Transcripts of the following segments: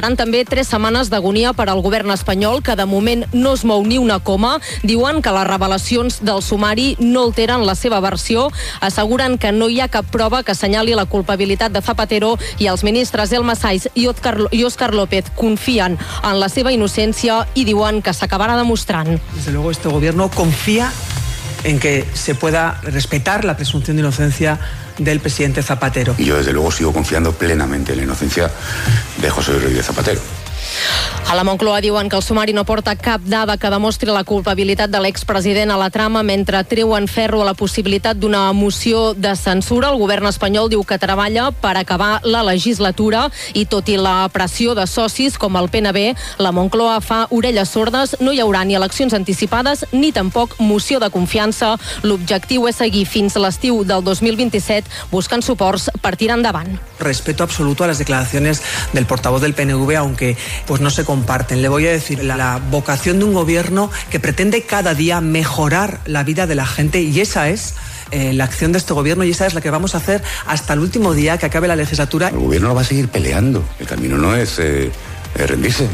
Seran també 3 setmanes d'agonia per al govern espanyol, que de moment no es mou ni una coma. Diuen que les revelacions del sumari no alteren la seva versió. Asseguren que no hi ha cap prova que assenyali la culpabilitat de Zapatero i els ministres Elma Saiz i Óscar López confien en la seva innocència i diuen que s'acabarà demostrant. Desde luego este gobierno confía en que se pueda respetar la presunción de inocencia del presidente Zapatero. Y yo desde luego sigo confiando plenamente en la inocencia de José Luis Rodríguez Zapatero. A la Moncloa diuen que el sumari no porta cap dada que demostri la culpabilitat de l'expresident a la trama, mentre treuen ferro a la possibilitat d'una moció de censura. El govern espanyol diu que treballa per acabar la legislatura i tot i la pressió de socis com el PNB, la Moncloa fa orelles sordes. No hi haurà ni eleccions anticipades ni tampoc moció de confiança. L'objectiu és seguir fins l'estiu del 2027 buscant suports per tirar endavant. Respeto absoluto a las declaraciones del portavoz del PNV, aunque pues no se comparten. Le voy a decir, la vocación de un gobierno que pretende cada día mejorar la vida de la gente, y esa es la acción de este gobierno, y esa es la que vamos a hacer hasta el último día que acabe la legislatura. El gobierno va a seguir peleando. El camino no es rendirse.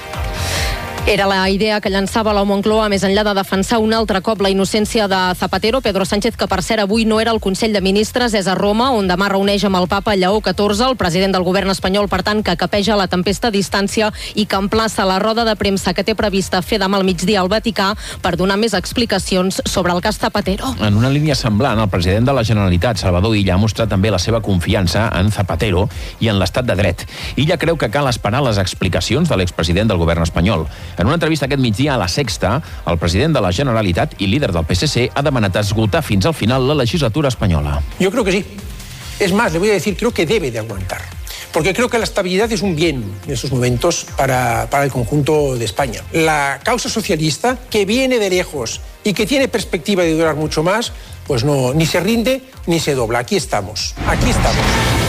Era la idea que llançava la Moncloa més enllà de defensar un altre cop la innocència de Zapatero. Pedro Sánchez, que per cert avui no era al Consell de Ministres, és a Roma, on demà reuneix amb el papa Lleó XIV, el president del govern espanyol, per tant, que capeja la tempesta a distància i que emplaça la roda de premsa que té prevista fer demà al migdia al Vaticà per donar més explicacions sobre el cas Zapatero. En una línia semblant, el president de la Generalitat, Salvador Illa, ha mostrat també la seva confiança en Zapatero i en l'estat de dret. Illa creu que cal esperar les explicacions de l'expresident del govern espanyol. En una entrevista aquest migdia a La Sexta, el president de la Generalitat i líder del PSC ha demanat esgotar fins al final la legislatura espanyola. Yo creo que sí. Es más, le voy a decir, creo que debe de aguantar. Porque creo que la estabilidad es un bien en estos momentos para el conjunto de España. La causa socialista, que viene de lejos y que tiene perspectiva de durar mucho más, pues no, ni se rinde ni se dobla. Aquí estamos. Aquí estamos.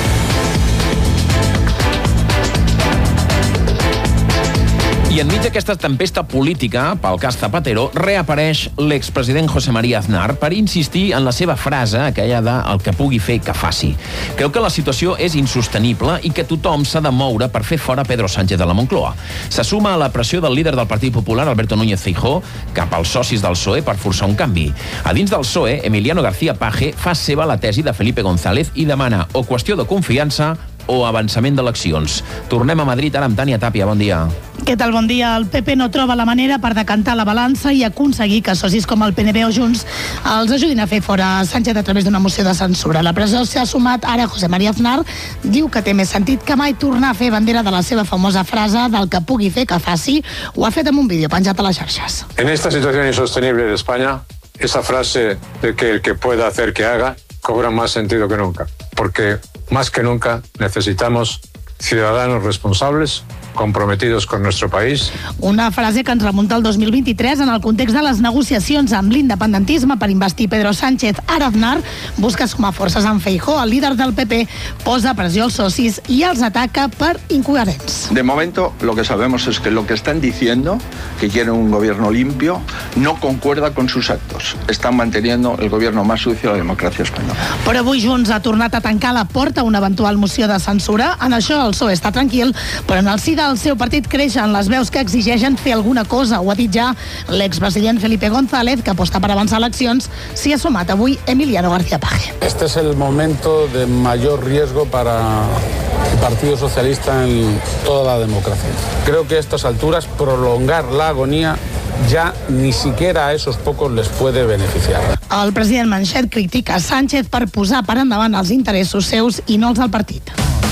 I enmig d'aquesta tempesta política, pel cas Zapatero, reapareix l'expresident José María Aznar per insistir en la seva frase, aquella de el que pugui fer que faci. Creu que la situació és insostenible i que tothom s'ha de moure per fer fora Pedro Sánchez de la Moncloa. Se suma a la pressió del líder del Partit Popular, Alberto Núñez Feijóo, cap als socis del PSOE per forçar un canvi. A dins del PSOE, Emiliano García Paje fa seva la tesi de Felipe González i demana o qüestió de confiança o avançament d'eleccions. Tornem a Madrid ara amb Tània Tàpia. Bon dia. Què tal? Bon dia. El PP no troba la manera per decantar la balança i aconseguir que socis com el PNB o Junts els ajudin a fer fora Sánchez a través d'una moció de censura. La presó s'ha sumat ara José María Aznar. Diu que té més sentit que mai tornar a fer bandera de la seva famosa frase del que pugui fer que faci. Ho ha fet amb un vídeo penjat a les xarxes. En esta situación insostenible de España, esa frase de que el que pueda hacer que haga cobra más sentido que nunca. Porque más que nunca necesitamos ciudadanos responsables, comprometidos con nuestro país. Una frase que ens remunta al 2023 en el context de les negociacions amb l'independentisme per investir Pedro Sánchez. Ara Aznar busca sumar forces amb Feijóo. El líder del PP posa pressió als socis i els ataca per incoherents. De momento lo que sabemos es que lo que están diciendo, que quieren un gobierno limpio, no concuerda con sus actos. Están manteniendo el gobierno más sucio de la democràcia espanyola. Però avui Junts ha tornat a tancar la porta a una eventual moció de censura. En això el PSOE està tranquil, però en el si del seu partit creixen les veus que exigeixen fer alguna cosa. Ho ha dit ja l'expresident Felipe González, que aposta per avançar eleccions. S'hi ha sumat avui Emiliano García Paje. Este es el momento de mayor riesgo para el Partido Socialista en toda la democracia. Creo que a estas alturas prolongar la agonía ja ni siquiera a esos pocos les puede beneficiar. El president Manxet critica Sánchez per posar per endavant els interessos seus i no els del partit.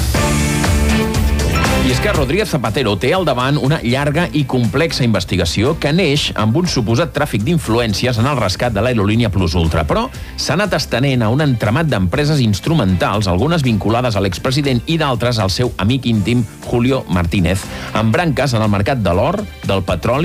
I és que Rodríguez Zapatero té al davant una llarga i complexa investigació que neix amb un suposat tràfic d'influències en el rescat de l'aerolínia Plus Ultra, però s'ha anat estenent a un entramat d'empreses instrumentals, algunes vinculades a l'expresident i d'altres al seu amic íntim Julio Martínez, amb branques en el mercat de l'or, del petroli,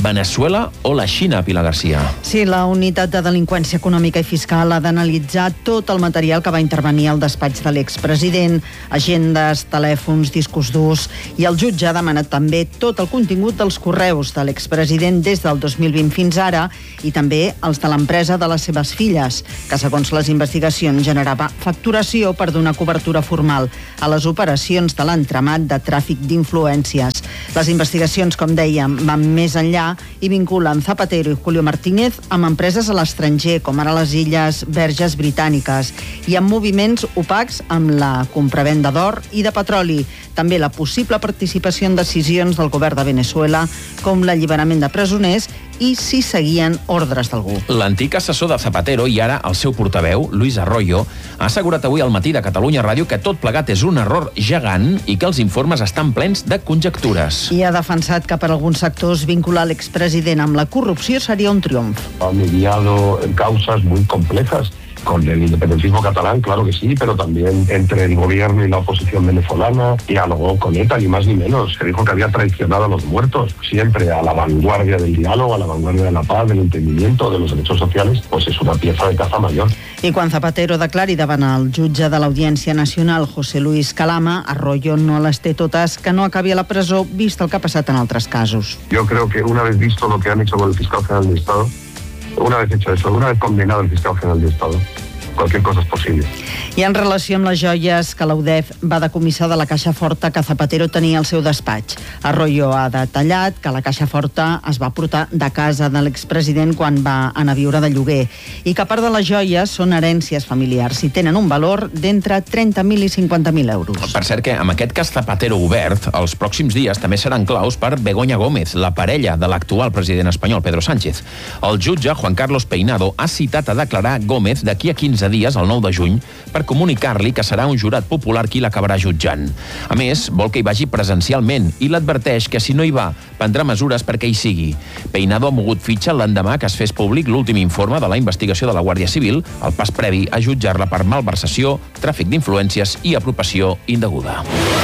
Veneçuela o la Xina, Pilar Garcia? Sí, la unitat de delinqüència econòmica i fiscal ha d'analitzar tot el material que va intervenir al despatx de l'expresident, agendes, telèfons, discos durs, i el jutge ha demanat també tot el contingut dels correus de l'expresident des del 2020 fins ara i també els de l'empresa de les seves filles, que segons les investigacions generava facturació per donar cobertura formal a les operacions de l'entramat de tràfic d'influències. Les investigacions, com dèiem, van més enllà i vinculen Zapatero i Julio Martínez amb empreses a l'estranger, com ara les Illes Verges Britàniques, i amb moviments opacs amb la compravenda d'or i de petroli. També la possible participació en decisions del govern de Veneçuela, com l'alliberament de presoners i si seguien ordres d'algú. L'antic assessor de Zapatero i ara el seu portaveu, Luis Arroyo, ha assegurat avui al Matí de Catalunya Ràdio que tot plegat és un error gegant i que els informes estan plens de conjectures. I ha defensat que per alguns sectors vincular l'expresident amb la corrupció seria un triomf. Ha mediado causas muy complejas. Con el independentismo catalán, claro que sí, pero también entre el gobierno y la oposición venezolana, dialogó con ETA, ni más ni menos. Se dijo que había traicionado a los muertos, siempre a la vanguardia del diálogo, a la vanguardia de la paz, del entendimiento, de los derechos sociales, pues es una pieza de caza mayor. I quan Zapatero declari davant el jutge de l'Audiència Nacional, José Luis Calama, Arroyo no les té totes que no acabi a la presó, vist el que ha passat en altres casos. Yo creo que una vez visto lo que han hecho con el fiscal general del Estado, una vez hecho eso, una vez condenado el fiscal general del Estado, cualquier cosa es posible. I en relació amb les joies que l'UDEF va decomissar de la Caixa Forta que Zapatero tenia al seu despatx. Arroyo ha detallat que la Caixa Forta es va portar de casa de l'expresident quan va anar a viure de lloguer i que part de les joies són herències familiars i tenen un valor d'entre 30.000 i 50.000 euros. Per cert que amb aquest cas Zapatero obert, els pròxims dies també seran claus per Begoña Gómez, la parella de l'actual president espanyol, Pedro Sánchez. El jutge, Juan Carlos Peinado, ha citat a declarar Gómez d'aquí a 15 dies, el 9 de juny, per comunicar-li que serà un jurat popular qui l'acabarà jutjant. A més, vol que hi vagi presencialment i l'adverteix que si no hi va, prendrà mesures perquè hi sigui. Peinado ha mogut fitxa l'endemà que es fes públic l'últim informe de la investigació de la Guàrdia Civil, el pas previ a jutjar-la per malversació, tràfic d'influències i apropiació indeguda.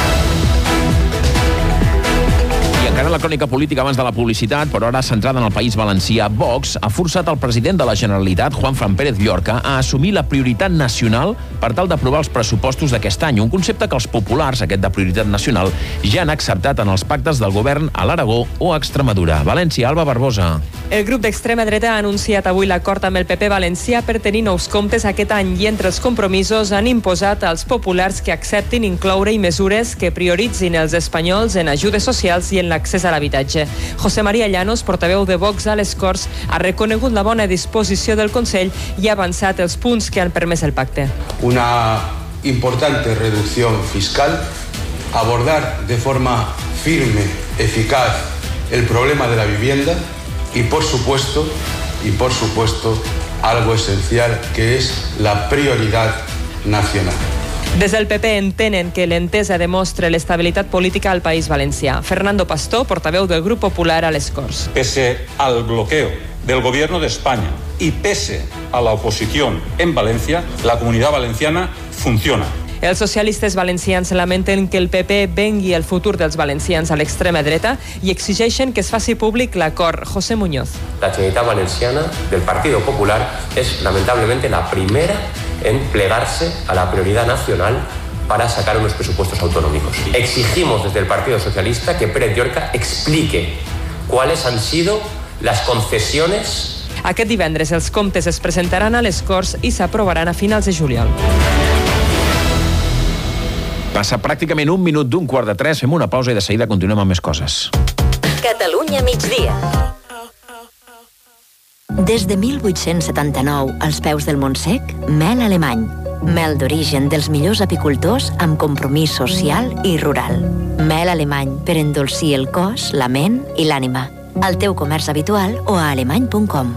Encara la crònica política abans de la publicitat, però ara centrada en el País Valencià, Vox ha forçat el president de la Generalitat, Juanfran Pérez Llorca, a assumir la prioritat nacional per tal d'aprovar els pressupostos d'aquest any, un concepte que els populars, aquest de prioritat nacional, ja han acceptat en els pactes del govern a l'Aragó o a Extremadura. València, Alba Barbosa. El grup d'extrema dreta ha anunciat avui l'acord amb el PP valencià per tenir nous comptes aquest any i entre els compromisos han imposat als populars que acceptin incloure-hi mesures que prioritzin els espanyols en ajudes socials i en l'accés a l'habitatge. José María Llanos, portaveu de Vox a les Corts, ha reconegut la bona disposició del Consell i ha avançat els punts que han permès el pacte. Una importante reducción fiscal, abordar de forma firme, eficaz, el problema de la vivienda y por supuesto, algo esencial que es la prioridad nacional. Des del PP entenen que l'entesa demostra l'estabilitat política al País Valencià. Fernando Pastor, portaveu del Grup Popular a les Corts. Pese al bloqueo del Gobierno de España y pese a la oposición en Valencia, la Comunidad Valenciana funciona. Els socialistes valencians lamenten que el PP vengui el futur dels valencians a l'extrema dreta i exigeixen que es faci públic l'acord. José Muñoz. La Generalitat Valenciana del Partido Popular es lamentablemente la primera en plegarse a la prioridad nacional para sacar unos presupuestos autonómicos. Exigimos desde el Partido Socialista que Pérez Llorca explique cuáles han sido las concesiones. Aquest divendres els comptes es presentaran a les Corts i s'aprovaran a finals de juliol. Passa pràcticament un minut d'un quart de tres, fem una pausa i de seguida continuem amb més coses. Catalunya migdia. Des de 1879, als peus del Montsec, mel alemany. Mel d'origen dels millors apicultors amb compromís social i rural. Mel alemany per endolcir el cos, la ment i l'ànima. Al teu comerç habitual o a alemany.com.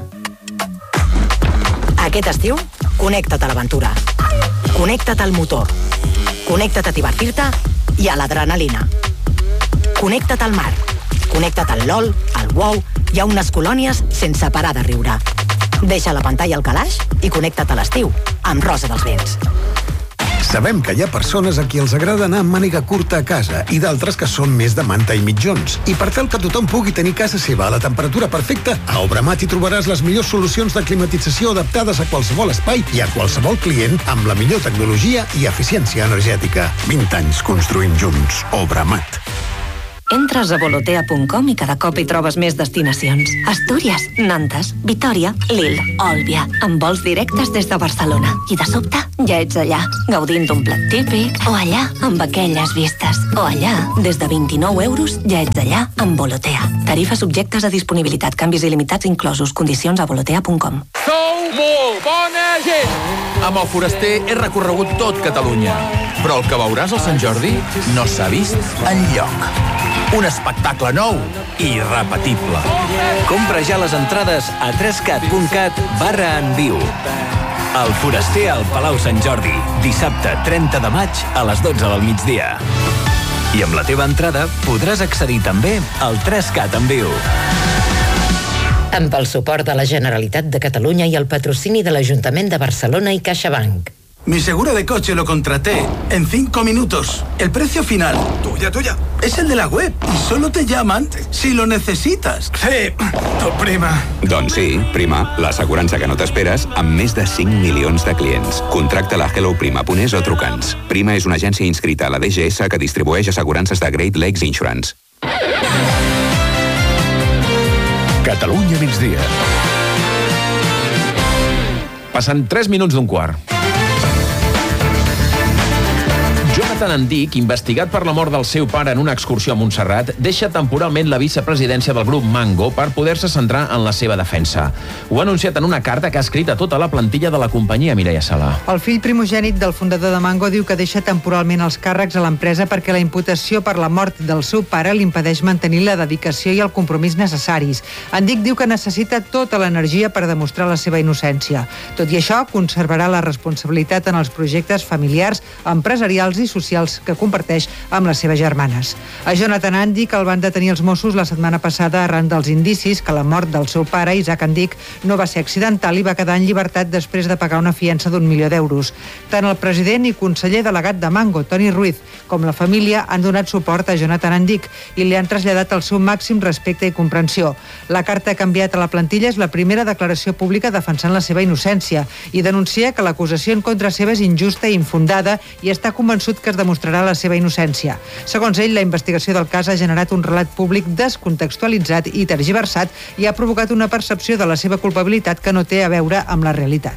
Aquest estiu, connecta't a l'aventura. Connecta't al motor. Connecta't a divertir-te i a l'adrenalina. Connecta't al mar. Connecta't al LOL, al WoW i a unes colònies sense parar de riure. Deixa la pantalla al calaix i connecta't a l'estiu amb Rosa dels Vents. Sabem que hi ha persones a qui els agrada anar amb màniga curta a casa i d'altres que són més de manta i mitjons. I per tal que tothom pugui tenir casa seva a la temperatura perfecta, a Obramat hi trobaràs les millors solucions de climatització adaptades a qualsevol espai i a qualsevol client amb la millor tecnologia i eficiència energètica. 20 anys construint junts. Obramat. Entres a volotea.com i cada cop hi trobes més destinacions. Astúries, Nantes, Vitòria, Lille, Òlbia, amb vols directes des de Barcelona. I de sobte ja ets allà, gaudint d'un plat típic, o allà, amb aquelles vistes, o allà, des de 29 euros ja ets allà amb Volotea. Tarifes subjectes a disponibilitat, canvis il·limitats inclosos, condicions a volotea.com. Sou molt bona gent! Amb el Foraster he recorregut tot Catalunya, però el que veuràs al Sant Jordi no s'ha vist enlloc. Un espectacle nou i irrepetible. Compra ja les entrades a 3cat.cat/enviu. El Foraster al Palau Sant Jordi, dissabte 30 de maig a les 12 del migdia. I amb la teva entrada podràs accedir també al 3Cat en viu. Amb el suport de la Generalitat de Catalunya i el patrocini de l'Ajuntament de Barcelona i CaixaBank. Mi seguro de coche lo contraté en 5 minutos. El precio final, tuya, es el de la web y solo te llaman si lo necesitas. Sí, tu prima. Doncs sí, Prima, l'assegurança que no t'esperes amb més de 5 milions de clients. Contracta-la a helloprima.es o truca'ns. Prima és una agència inscrita a la DGS que distribueix assegurances de Great Lakes Insurance. Catalunya migdia. Passen 3 minuts d'un quart. Jonathan Andic, investigat per la mort del seu pare en una excursió a Montserrat, deixa temporalment la vicepresidència del grup Mango per poder-se centrar en la seva defensa. Ho ha anunciat en una carta que ha escrit a tota la plantilla de la companyia, Mireia Sala. El fill primogènit del fundador de Mango diu que deixa temporalment els càrrecs a l'empresa perquè la imputació per la mort del seu pare li impedeix mantenir la dedicació i el compromís necessaris. Andic diu que necessita tota l'energia per demostrar la seva innocència. Tot i això, conservarà la responsabilitat en els projectes familiars, empresarials i socials que comparteix amb les seves germanes. A Jonathan Andic el van detenir els Mossos la setmana passada arran dels indicis que la mort del seu pare, Isaac Andic, no va ser accidental i va quedar en llibertat després de pagar una fiança d'1 milió d'euros. Tant el president i conseller delegat de Mango, Toni Ruiz, com la família han donat suport a Jonathan Andic i li han traslladat el seu màxim respecte i comprensió. La carta que ha enviat a la plantilla és la primera declaració pública defensant la seva innocència i denuncia que l'acusació en contra seva és injusta i infundada i està convençut que es demostrarà la seva innocència. Segons ell, la investigació del cas ha generat un relat públic descontextualitzat i tergiversat i ha provocat una percepció de la seva culpabilitat que no té a veure amb la realitat.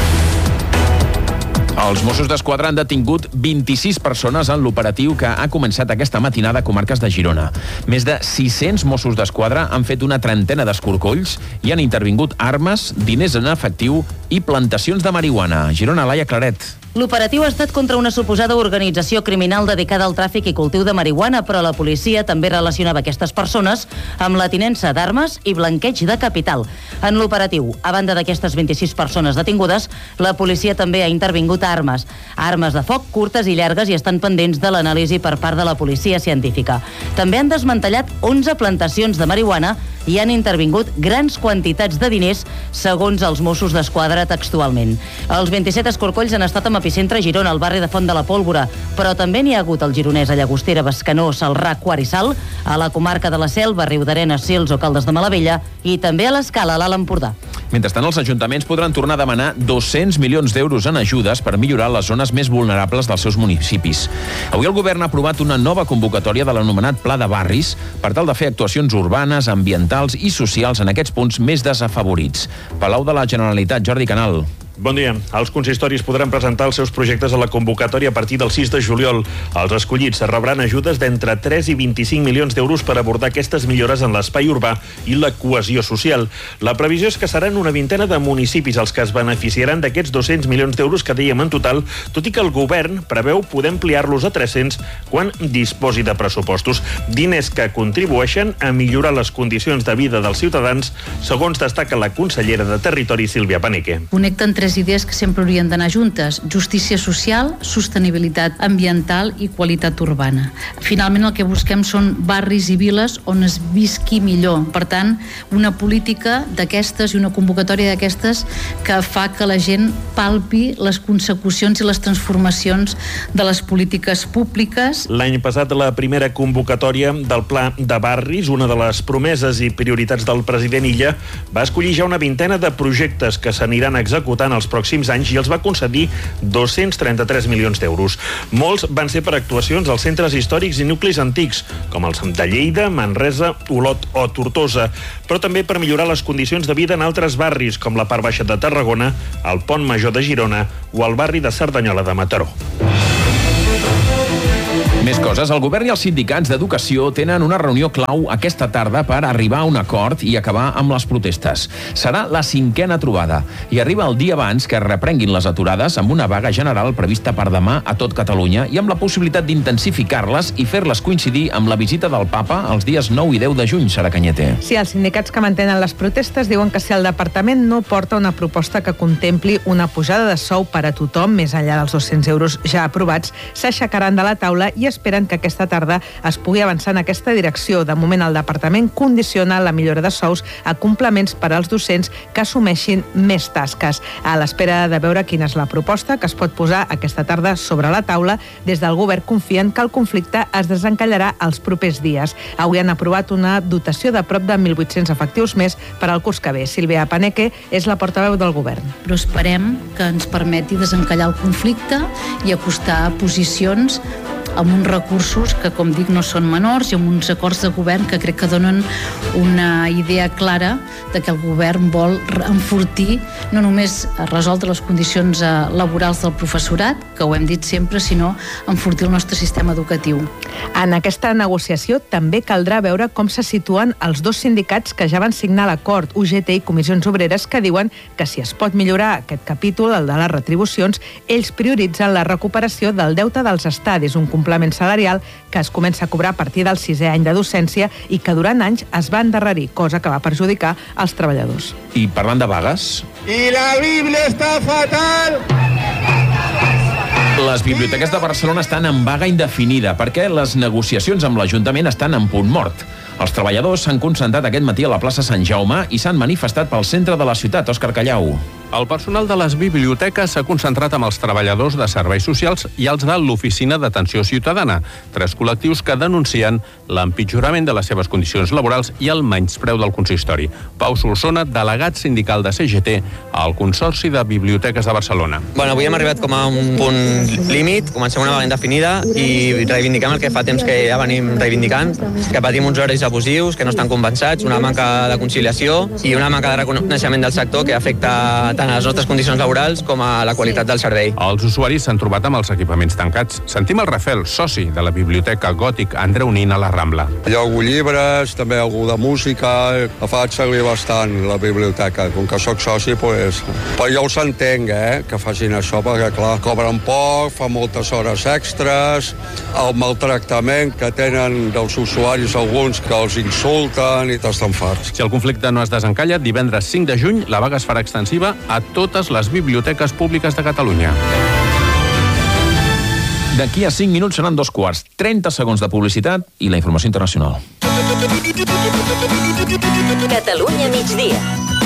Els Mossos d'Esquadra han detingut 26 persones en l'operatiu que ha començat aquesta matinada a comarques de Girona. Més de 600 Mossos d'Esquadra han fet una trentena d'escorcolls i han intervingut armes, diners en efectiu i plantacions de marihuana. Girona, Laia Claret. L'operatiu ha estat contra una suposada organització criminal dedicada al tràfic i cultiu de marihuana, però la policia també relacionava aquestes persones amb la tinença d'armes i blanqueig de capital. En l'operatiu, a banda d'aquestes 26 persones detingudes, la policia també ha intervingut armes de foc curtes i llargues i estan pendents de l'anàlisi per part de la policia científica. També han desmantellat 11 plantacions de marihuana i han intervingut grans quantitats de diners, segons els Mossos d'Esquadra textualment. Els 27 escorcolls han estat amb epicentre a Girona, al barri de Font de la Pólvora, però també n'hi ha hagut al Gironès, a Llagostera, Bescanó, Celrà, Quart i Salt, a la comarca de la Selva, Riudarenes, Sils o Caldes de Malavella i també a l'Escala, a l'Alt Empordà. Mentrestant, els ajuntaments podran tornar a demanar 200 milions d'euros en ajudes per millorar les zones més vulnerables dels seus municipis. Avui el govern ha aprovat una nova convocatòria de l'anomenat Pla de Barris per tal de fer actuacions urbanes, ambientals i socials en aquests punts més desafavorits. Palau de la Generalitat, Jordi Canal. Bon dia. Els consistoris podran presentar els seus projectes a la convocatòria a partir del 6 de juliol. Els escollits rebran ajudes d'entre 3 i 25 milions d'euros per abordar aquestes millores en l'espai urbà i la cohesió social. La previsió és que seran una vintena de municipis els que es beneficiaran d'aquests 200 milions d'euros que dèiem en total, tot i que el govern preveu poder ampliar-los a 300 quan disposi de pressupostos. Diners que contribueixen a millorar les condicions de vida dels ciutadans, segons destaca la consellera de Territori, Sílvia Paneque. Connecten 3 tres idees que sempre haurien d'anar juntes: justícia social, sostenibilitat ambiental i qualitat urbana. Finalment el que busquem són barris i viles on es visqui millor. Per tant, una política d'aquestes i una convocatòria d'aquestes que fa que la gent palpi les consecucions i les transformacions de les polítiques públiques. L'any passat, la primera convocatòria del Pla de Barris, una de les promeses i prioritats del president Illa, va escollir ja una vintena de projectes que s'aniran executant els pròxims anys i els va concedir 233 milions d'euros. Molts van ser per actuacions als centres històrics i nuclis antics, com els de Lleida, Manresa, Olot o Tortosa, però també per millorar les condicions de vida en altres barris, com la part baixa de Tarragona, el Pont Major de Girona o el barri de Cerdanyola de Mataró. Més coses. El govern i els sindicats d'educació tenen una reunió clau aquesta tarda per arribar a un acord i acabar amb les protestes. Serà la 5a trobada i arriba el dia abans que reprenguin les aturades amb una vaga general prevista per demà a tot Catalunya i amb la possibilitat d'intensificar-les i fer-les coincidir amb la visita del papa els dies 9 i 10 de juny, Sara Cañete. Sí, els sindicats que mantenen les protestes diuen que si el departament no porta una proposta que contempli una pujada de sou per a tothom, més enllà dels 200 euros ja aprovats, s'aixecaran de la taula i esperen que aquesta tarda es pugui avançar en aquesta direcció. De moment, el departament condiciona la millora de sous a complements per als docents que assumeixin més tasques. A l'espera de veure quina és la proposta que es pot posar aquesta tarda sobre la taula, des del govern confien que el conflicte es desencallarà els propers dies. Avui han aprovat una dotació de prop de 1.800 efectius més per al curs que ve. Sílvia Paneque és la portaveu del govern. Però esperem que ens permeti desencallar el conflicte i acostar a posicions amb uns recursos que, com dic, no són menors i amb uns acords de govern que crec que donen una idea clara de que el govern vol enfortir, no només resoldre les condicions laborals del professorat, que ho hem dit sempre, sinó enfortir el nostre sistema educatiu. En aquesta negociació també caldrà veure com se situen els dos sindicats que ja van signar l'acord, UGT i Comissions Obreres, que diuen que si es pot millorar aquest capítol, el de les retribucions, ells prioritzen la recuperació del deute dels estadis, un complement salarial que es comença a cobrar a partir del 6è any de docència i que durant anys es va endarrerir, cosa que va perjudicar els treballadors. I parlant de vagues... I la Bíblia està fatal! Les biblioteques de Barcelona estan en vaga indefinida perquè les negociacions amb l'Ajuntament estan en punt mort. Els treballadors s'han concentrat aquest matí a la plaça Sant Jaume i s'han manifestat pel centre de la ciutat. Òscar Callau. El personal de les biblioteques s'ha concentrat amb els treballadors de serveis socials i els de l'Oficina d'Atenció Ciutadana, 3 col·lectius que denuncien l'empitjorament de les seves condicions laborals i el menyspreu del consistori. Pau Solsona, delegat sindical de CGT al Consorci de Biblioteques de Barcelona. Avui hem arribat com a un punt límit, comencem una vaga indefinida i reivindiquem el que fa temps que ja venim reivindicant, que patim uns horaris abusius, que no estan compensats, una manca de conciliació i una manca de reconeixement del sector que afecta tant a les nostres condicions laborals com a la qualitat del servei. Els usuaris s'han trobat amb els equipaments tancats. Sentim el Rafael, soci de la Biblioteca Gòtic Andreu Nin a la Rambla. Hi ha algun llibres, també algú de música, la faig servir bastant la biblioteca. Com que sóc soci, però jo els entenc, que facin això, perquè clar, cobren poc, fan moltes hores extres, el maltractament que tenen dels usuaris alguns que els insulten i estan farts. Si el conflicte no es desencalla, divendres 5 de juny la vaga es farà extensiva a totes les biblioteques públiques de Catalunya. D'aquí a 5 minuts seran 2:15. 30 segons de publicitat i la informació internacional. Catalunya migdia.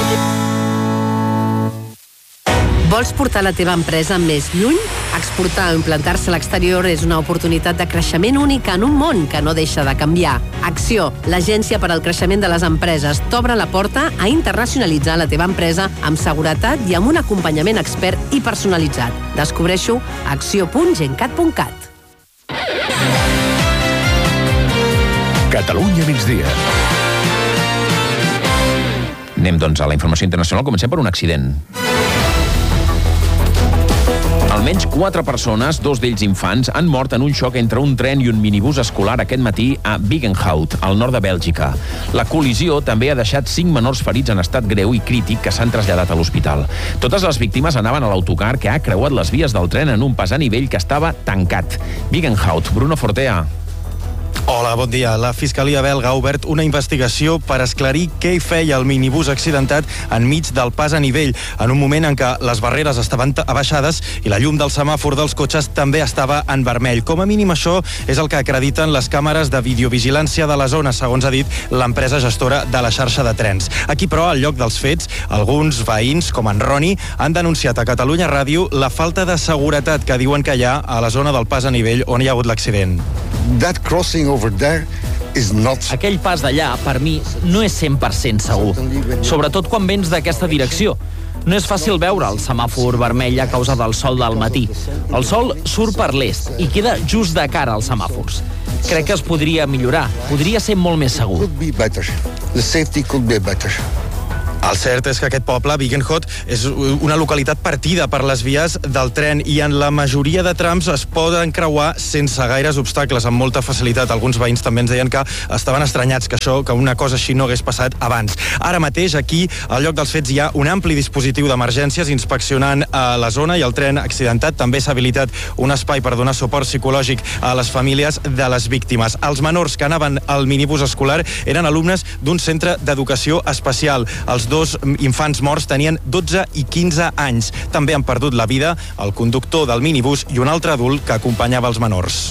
Vols portar la teva empresa més lluny? Exportar o implantar-se a l'exterior és una oportunitat de creixement única en un món que no deixa de canviar. Acció, l'agència per al creixement de les empreses, t'obre la porta a internacionalitzar la teva empresa amb seguretat i amb un acompanyament expert i personalitzat. Descobreixo a acció.gencat.cat. Catalunya migdia. Anem, doncs, a la informació internacional. Comencem per un accident. Almenys 4 persones, 2 d'ells infants, han mort en un xoc entre un tren i un minibús escolar aquest matí a Biggenhout, al nord de Bèlgica. La col·lisió també ha deixat 5 menors ferits en estat greu i crític que s'han traslladat a l'hospital. Totes les víctimes anaven a l'autocar que ha creuat les vies del tren en un pas a nivell que estava tancat. Biggenhout, Bruno Fortea. Hola, bon dia. La Fiscalia belga ha obert una investigació per esclarir què hi feia el minibús accidentat enmig del pas a nivell, en un moment en què les barreres estaven abaixades i la llum del semàfor dels cotxes també estava en vermell. Com a mínim això és el que acrediten les càmeres de videovigilància de la zona, segons ha dit l'empresa gestora de la xarxa de trens. Aquí, però, al lloc dels fets, alguns veïns, com en Roni, han denunciat a Catalunya Ràdio la falta de seguretat que diuen que hi ha a la zona del pas a nivell on hi ha hagut l'accident. That crossing over there is not... Aquell pas d'allà, per mi, no és 100% segur. Sobretot quan vens d'aquesta direcció. No és fàcil veure el semàfor vermell a causa del sol del matí. El sol surt per l'est i queda just de cara als semàfors. Crec que es podria millorar. Podria ser molt més segur. The safety could be better. El cert és que aquest poble, Bigenhot, és una localitat partida per les vies del tren i en la majoria de trams es poden creuar sense gaires obstacles, amb molta facilitat. Alguns veïns també ens deien que estaven estranyats que una cosa així no hagués passat abans. Ara mateix, aquí, al lloc dels fets, hi ha un ampli dispositiu d'emergències inspeccionant la zona i el tren accidentat. També s'ha habilitat un espai per donar suport psicològic a les famílies de les víctimes. Els menors que anaven al minibús escolar eren alumnes d'un centre d'educació especial. Els dos infants morts tenien 12 i 15 anys. També han perdut la vida el conductor del minibús i un altre adult que acompanyava els menors.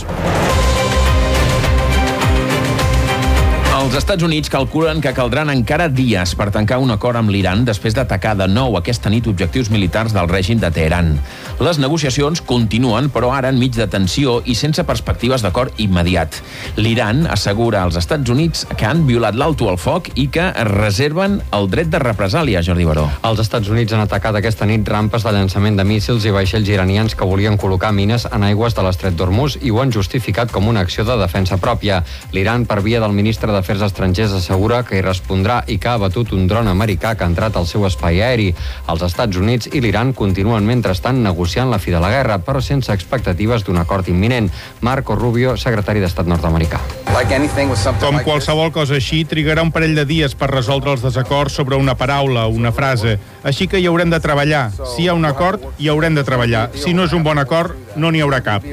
Els Estats Units calculen que caldran encara dies per tancar un acord amb l'Iran després d'atacar de nou aquesta nit objectius militars del règim de Teheran. Les negociacions continuen, però ara enmig de tensió i sense perspectives d'acord immediat. L'Iran assegura als Estats Units que han violat l'alto al foc i que reserven el dret de represàlia, Jordi Baró. Els Estats Units han atacat aquesta nit rampes de llançament de míssils i vaixells iranians que volien col·locar mines en aigües de l'Estret d'Hormuz i ho han justificat com una acció de defensa pròpia. L'Iran, per via del ministre d'Afers Estrangers, assegura que hi respondrà i que ha abatut un dron americà que ha entrat al seu espai aeri. Els Estats Units i l'Iran continuen mentrestant negociant la fi de la guerra, però sense expectatives d'un acord imminent. Marco Rubio, secretari d'Estat nord-americà. Com qualsevol cosa així, trigarà un parell de dies per resoldre els desacords sobre una paraula, una frase. Així que hi haurem de treballar. Si hi ha un acord, hi haurem de treballar. Si no és un bon acord, no n'hi haurà cap.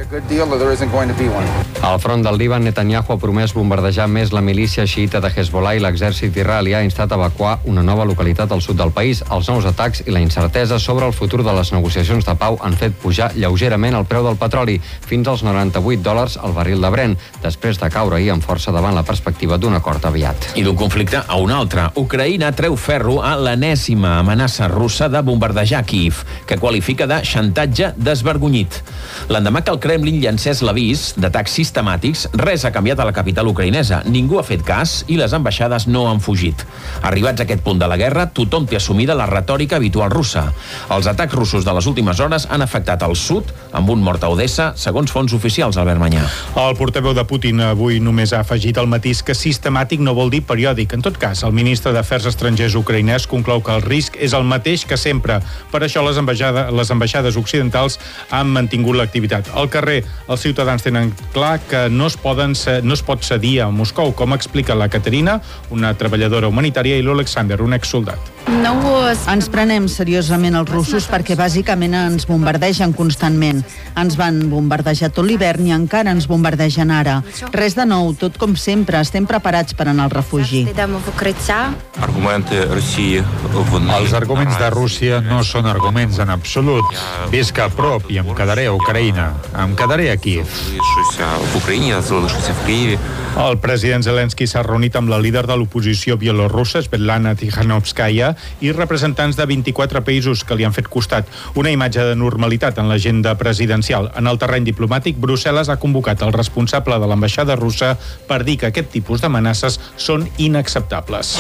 Al front del Líban, Netanyahu ha promès bombardejar més la milícia xiita de Hezbollah i l'exèrcit israelià ha instat a evacuar una nova localitat al sud del país. Els nous atacs i la incertesa sobre el futur de les negociacions de pau han fet pujar lleugerament el preu del petroli, fins als $98 al barril de Brent, després de caure ahir amb força davant la perspectiva d'un acord aviat. I d'un conflicte a un altre. Ucraïna treu ferro a l'enèsima amenaça russa de bombardejar Kíev, que qualifica de xantatge desvergonyit. L'endemà que el Kremlin llancés l'avís d'atacs sistemàtics, res ha canviat a la capital ucraïnesa. Ningú ha fet cas i les ambaixades no han fugit. Arribats a aquest punt de la guerra, tothom té assumida la retòrica habitual russa. Els atacs russos de les últimes hores han afectat el sud, amb un mort a Odessa, segons fonts oficials, Albert Manyà. El portaveu de Putin avui només ha afegit el matís que sistemàtic no vol dir periòdic. En tot cas, el ministre d'Afers Estrangers ucraïnès conclou que el risc és el mateix que sempre. Per això les ambaixades occidentals han mantingut l'activitat. Al carrer, els ciutadans tenen clar que no es pot cedir a Moscou, com explica la Caterina, una treballadora humanitària, i l'Alexander, un exsoldat. Ens prenem seriosament els russos perquè bàsicament ens bombardegen constantment. Ens van bombardejar tot l'hivern i encara ens bombardegen ara. Res de nou, tot com sempre, estem preparats per anar al refugi. Els arguments de Rússia no són arguments en absolut. Visc a prop i em quedaré a Ucraïna. Em quedaré a Kíev. El president Zelensky s'ha reunit amb la líder de l'oposició bielorussa, Svetlana Tikhanovskaya, i representants de 24 països que li han fet costat. Una imatge de normalitat en l'agenda presidencial. En el terreny diplomàtic, Brussel·les ha convocat el responsable de l'ambaixada russa per dir que aquest tipus d'amenaces són inacceptables.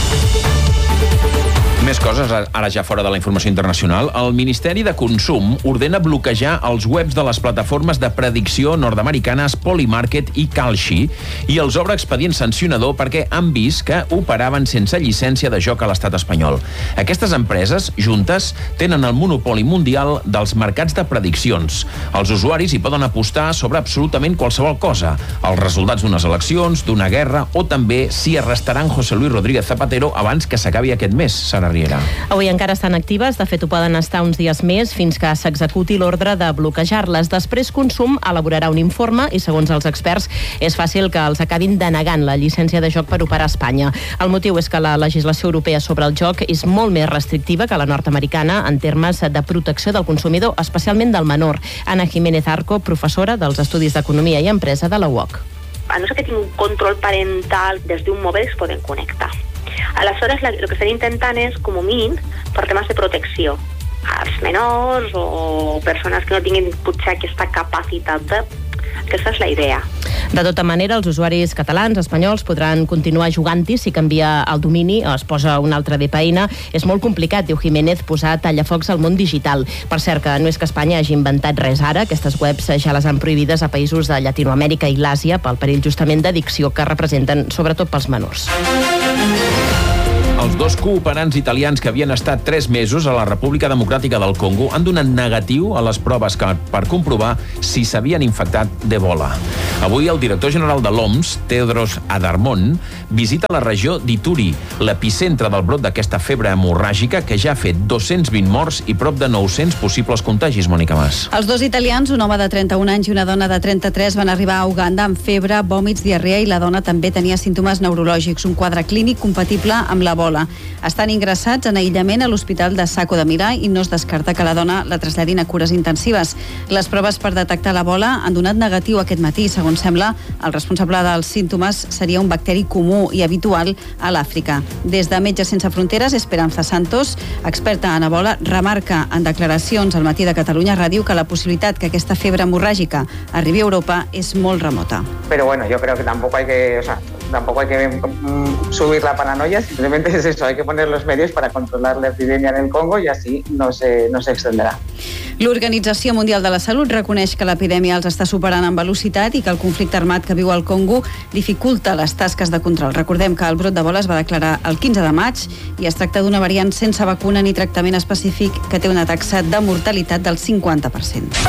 Més coses, ara ja fora de la informació internacional. El Ministeri de Consum ordena bloquejar els webs de les plataformes de predicció nord-americanes Polymarket i Kalshi i els obre expedient sancionador perquè han vist que operaven sense llicència de joc a l'estat espanyol. Aquestes empreses, juntes, tenen el monopoli mundial dels mercats de prediccions. Els usuaris hi poden apostar sobre absolutament qualsevol cosa. Els resultats d'unes eleccions, d'una guerra o també si arrestaran José Luis Rodríguez Zapatero abans que s'acabi aquest mes. Sara Ribas. Riera. Avui encara estan actives, de fet ho poden estar uns dies més fins que s'executi l'ordre de bloquejar-les. Després Consum elaborarà un informe i, segons els experts, és fàcil que els acabin denegant la llicència de joc per operar a Espanya. El motiu és que la legislació europea sobre el joc és molt més restrictiva que la nord-americana en termes de protecció del consumidor, especialment del menor. Ana Jiménez Arco, professora dels Estudis d'Economia i Empresa de la UOC. A no ser que tingui un control parental des d'un mòbil es poden connectar. Aleshores, el que estan intentant és, com a mínim, per temes de protecció als menors o persones que no tinguin potser aquesta capacitat de... Aquesta és la idea. De tota manera, els usuaris catalans, espanyols, podran continuar jugant-hi si canvia el domini o es posa un altre VPN. És molt complicat, diu Jiménez, posar tallafocs al món digital. Per cert, que no és que Espanya hagi inventat res ara, aquestes webs ja les han prohibides a països de Llatinoamèrica i l'Àsia pel perill justament d'addicció que representen, sobretot pels menors. Els dos cooperants italians que havien estat 3 mesos a la República Democràtica del Congo han donat negatiu a les proves per comprovar si s'havien infectat d'Ebola. Avui el director general de l'OMS, Tedros Adhanom, visita la regió d'Ituri, l'epicentre del brot d'aquesta febre hemorràgica que ja ha fet 220 morts i prop de 900 possibles contagis, Mònica Mas. Els dos italians, un home de 31 anys i una dona de 33, van arribar a Uganda amb febre, vòmits, diarrea i la dona també tenia símptomes neurològics, un quadre clínic compatible amb l'Ebola. Estan ingressats en aïllament a l'Hospital de Sacco de Milà i no es descarta que la dona la traslladin a cures intensives. Les proves per detectar l'Ebola han donat negatiu aquest matí. Segons sembla, el responsable dels símptomes seria un bacteri comú i habitual a l'Àfrica. Des de Metges Sense Fronteres, Esperanza Santos, experta en Ebola, remarca en declaracions al Matí de Catalunya Ràdio que la possibilitat que aquesta febre hemorràgica arribi a Europa és molt remota. Pero bueno, yo creo que tampoco hay que subir la paranoia, simplemente es eso, hay que poner los medios para controlar la epidemia en el Congo y así no se extenderá. L'Organització Mundial de la Salut reconeix que l'epidèmia els està superant en velocitat i que el conflicte armat que viu al Congo dificulta les tasques de control. Recordem que el brot d'Ebola es va declarar el 15 de maig i es tracta d'una variant sense vacuna ni tractament específic que té una taxa de mortalitat del 50%.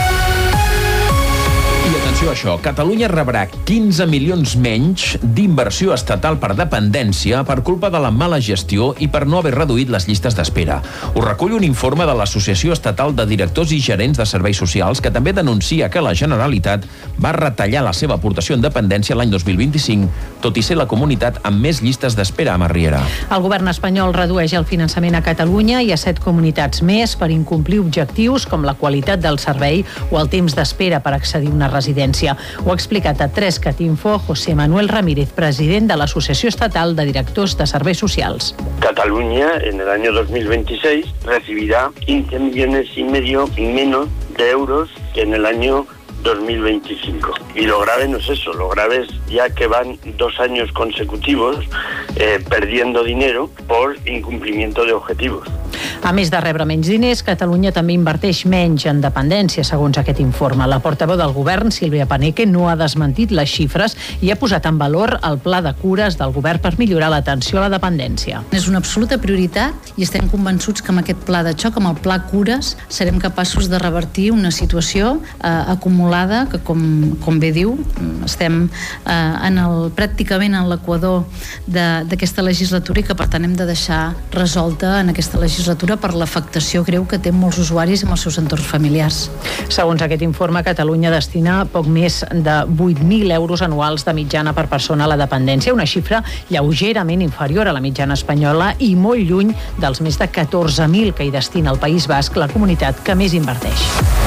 I atenció a això, Catalunya rebrà 15 milions menys d'inversió estatal per dependència per culpa de la mala gestió i per no haver reduït les llistes d'espera. Ho recull un informe de l'Associació Estatal de Directors i Gerents de Serveis Socials que també denuncia que la Generalitat va retallar la seva aportació en dependència l'any 2025, tot i ser la comunitat amb més llistes d'espera a Riera. El govern espanyol redueix el finançament a Catalunya i a 7 comunitats més per incomplir objectius com la qualitat del servei o el temps d'espera per accedir a una residència. Ho ha explicat a 3cat Info José Manuel Ramírez, president de l'Associació Estatal de Directors de Serveis Socials. Cataluña en el año 2026 recibirá 15 millones y medio menos de euros que en el año 2025. Y lo grave no es eso, lo grave es ya que van 2 años consecutivos perdiendo dinero por incumplimiento de objetivos. A més de rebre menys diners, Catalunya també inverteix menys en dependència, segons aquest informe. La portaveu del govern, Sílvia Paneque, no ha desmentit les xifres i ha posat en valor el pla de cures del govern per millorar l'atenció a la dependència. És una absoluta prioritat i estem convençuts que amb aquest pla de xoc, amb el pla cures, serem capaços de revertir una situació acumulada que, com bé diu, estem pràcticament en l'equador d'aquesta legislatura i que, per tant, hem de deixar resolta en aquesta legislatura per l'afectació greu que té molts usuaris amb els seus entorns familiars. Segons aquest informe, Catalunya destina poc més de 8.000 euros anuals de mitjana per persona a la dependència, una xifra lleugerament inferior a la mitjana espanyola i molt lluny dels més de 14.000 que hi destina el País Basc, la comunitat que més inverteix.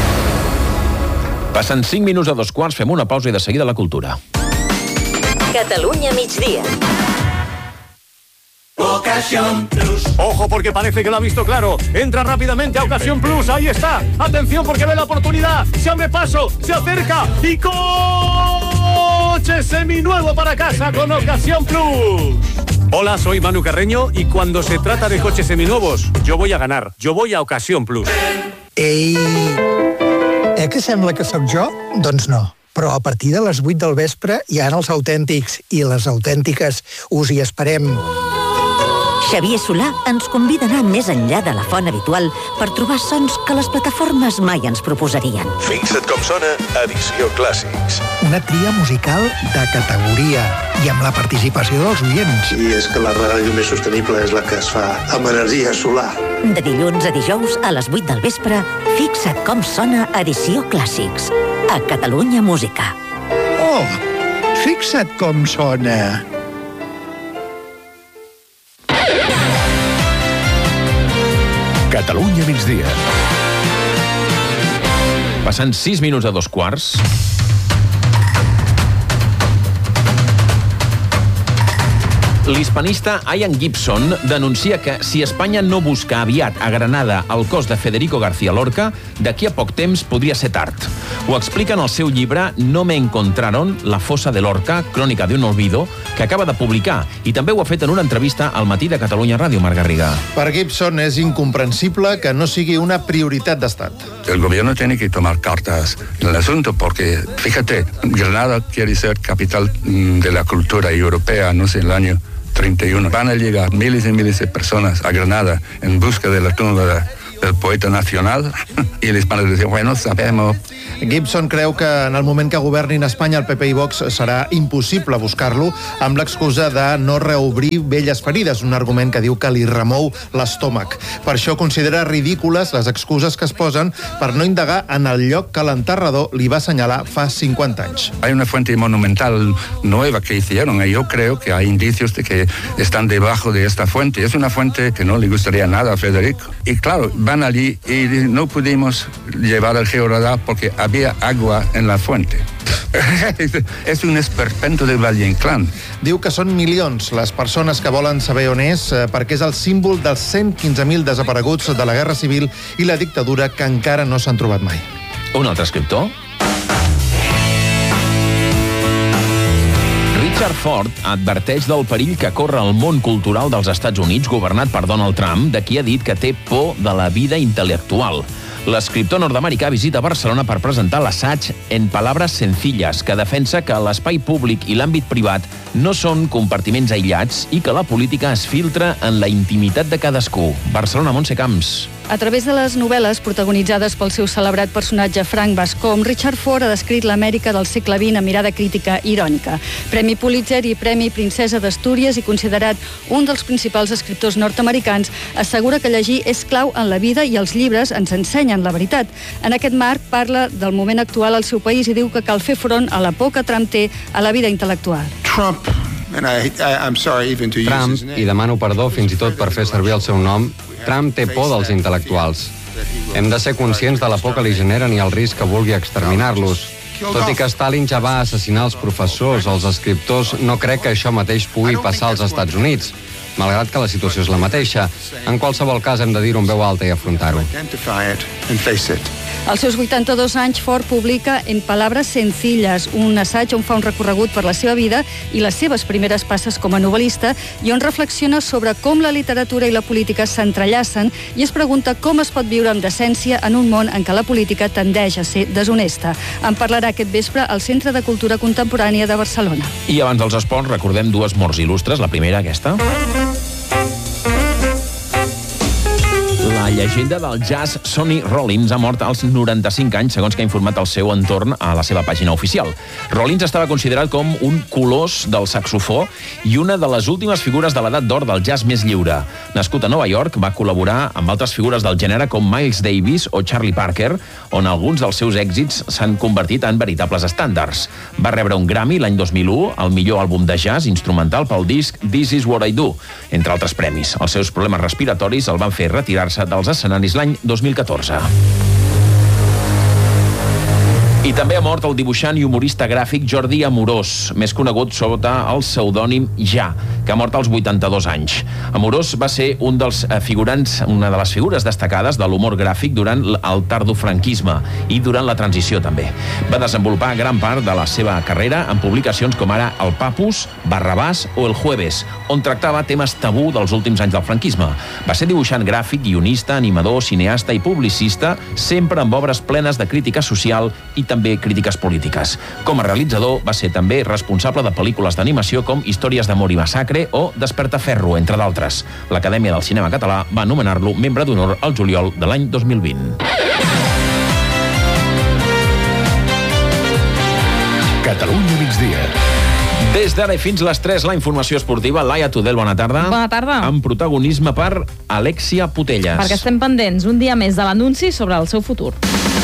Passen 5 minuts a 2:15, fem una pausa i de seguida la cultura. Catalunya migdia. Ocasión Plus. Ojo porque parece que lo ha visto claro. Entra rápidamente a Ocasión Plus. Ahí está. Atención porque ve la oportunidad. Se abre paso, se acerca y coche seminuevo para casa con Ocasión Plus. Hola, soy Manu Carreño y cuando se trata de coches seminuevos, yo voy a ganar. Yo voy a Ocasión Plus. Ei, que sembla que sóc jo? Doncs no. Però a partir de les 8 del vespre hi ha els autèntics i les autèntiques. Us hi esperem. Xavier Solà ens convida a anar més enllà de la font habitual per trobar sons que les plataformes mai ens proposarien. Fixa't com sona, edició Clàssics. Una tria musical de categoria i amb la participació dels oients. I és que la ràdio més sostenible és la que es fa amb energia solar. De dilluns a dijous a les 8 del vespre, fixa't com sona edició Clàssics. A Catalunya Música. Oh, fixa't com sona. Catalunya migdia. Passant 6 minuts a 2:15. L'hispanista Ian Gibson denuncia que si Espanya no busca aviat a Granada el cos de Federico García Lorca, d'aquí a poc temps podria ser tard. Ho explica en el seu llibre No me encontraron, la fosa de Lorca, crònica d'un olvido, que acaba de publicar, i també ho ha fet en una entrevista al Matí de Catalunya Ràdio, Marc Garriga. Per Gibson és incomprensible que no sigui una prioritat d'estat. El gobierno tiene que tomar cartas en el asunto porque, fíjate, Granada quiere ser capital de la cultura europea, no sé, el año 31. Van a llegar miles y miles de personas a Granada en busca de la tumba del poeta nacional y els hispanos decían, bueno, sabemos. Gibson creu que en el moment que governin Espanya el PP i Vox serà impossible buscar-lo amb l'excusa de no reobrir velles ferides, un argument que diu que li remou l'estómac. Per això considera ridícules les excuses que es posen per no indagar en el lloc que l'enterrador li va assenyalar fa 50 anys. Hay una fuente monumental nueva que hicieron y yo creo que hay indicios de que están debajo de esta fuente. Es una fuente que no le gustaría nada a Federico. Y claro, van allí y no pudimos llevar el georradar porque había agua en la fuente. És un esperpento del Valle Inclán. Diu que són milions les persones que volen saber on és perquè és el símbol dels 115.000 desapareguts de la Guerra Civil i la dictadura que encara no s'han trobat mai. Un altre escriptor? Richard Ford adverteix del perill que corre el món cultural dels Estats Units governat per Donald Trump, de qui ha dit que té por de la vida intel·lectual. L'escriptor nord-americà visita Barcelona per presentar l'assaig En palabras sencillas, que defensa que l'espai públic i l'àmbit privat no són compartiments aïllats i que la política es filtra en la intimitat de cadascú. Barcelona, Montse Camps. A través de les novel·les protagonitzades pel seu celebrat personatge Frank Bascom, Richard Ford ha descrit l'Amèrica del segle XX amb mirada crítica i irònica. Premi Pulitzer i Premi Princesa d'Astúries i considerat un dels principals escriptors nord-americans, assegura que llegir és clau en la vida i els llibres ens ensenyen la veritat. En aquest marc parla del moment actual al seu país i diu que cal fer front a la por que Trump té a la vida intel·lectual. Trump, i demano perdó fins i tot per fer servir el seu nom, Trump té por dels intel·lectuals. Hem de ser conscients de la por que li generen i el risc que vulgui exterminar-los. Tot i que Stalin ja va assassinar els professors, els escriptors, no crec que això mateix pugui passar als Estats Units, malgrat que la situació és la mateixa. En qualsevol cas, hem de dir-ho en veu alta i afrontar-ho. Als seus 82 anys, Ford publica En palabras sencillas, un assaig on fa un recorregut per la seva vida i les seves primeres passes com a novel·lista i on reflexiona sobre com la literatura i la política s'entrellacen i es pregunta com es pot viure amb decència en un món en què la política tendeix a ser deshonesta. En parlarà aquest vespre al Centre de Cultura Contemporània de Barcelona. I abans dels esports recordem dues morts il·lustres. La primera, aquesta. La llegenda del jazz Sonny Rollins ha mort als 95 anys, segons que ha informat el seu entorn a la seva pàgina oficial. Rollins estava considerat com un colós del saxofó i una de les últimes figures de l'edat d'or del jazz més lliure. Nascut a Nova York, va col·laborar amb altres figures del gènere com Miles Davis o Charlie Parker, on alguns dels seus èxits s'han convertit en veritables estàndards. Va rebre un Grammy l'any 2001, el millor àlbum de jazz instrumental pel disc This Is What I Do, entre altres premis. Els seus problemes respiratoris el van fer retirar-se dels escenaris l'any 2014. I també ha mort el dibuixant i humorista gràfic Jordi Amorós, més conegut sota el pseudònim Ja, que ha mort als 82 anys. Amorós va ser una de les figures destacades de l'humor gràfic durant el tardofranquisme i durant la transició també. Va desenvolupar gran part de la seva carrera en publicacions com ara El Papus, Barrabàs o El Jueves, on tractava temes tabú dels últims anys del franquisme. Va ser dibuixant gràfic, guionista, animador, cineasta i publicista, sempre amb obres plenes de crítica social i també crítiques polítiques. Com a realitzador, va ser també responsable de pel·lícules d'animació com Històries d'amor i massacre o Despertaferro, entre d'altres. L'Acadèmia del Cinema Català va anomenar-lo membre d'honor al juliol de l'any 2020. Catalunya migdia. Des d'ara i fins les 3, la informació esportiva. Laia Tudel, bona tarda. Bona tarda. Amb protagonisme per Alexia Putellas. Perquè estem pendents un dia més de l'anunci sobre el seu futur.